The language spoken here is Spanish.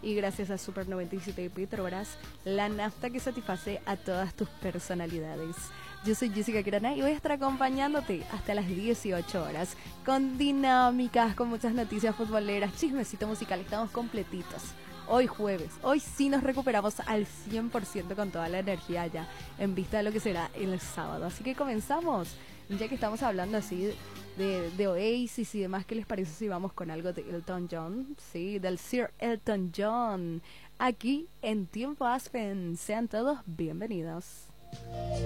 y gracias a Super 97 Petrobras, la nafta que satisface a todas tus personalidades. Yo soy Jessica Crana y voy a estar acompañándote hasta las 18 horas con dinámicas, con muchas noticias futboleras, chismecito musical, estamos completitos. Hoy jueves, hoy sí nos recuperamos al 100% con toda la energía ya en vista de lo que será el sábado. Así que comenzamos, ya que estamos hablando así de Oasis y demás. ¿Qué les parece si vamos con algo de Elton John? Sí, del Sir Elton John, aquí en Tiempo Aspen. Sean todos bienvenidos.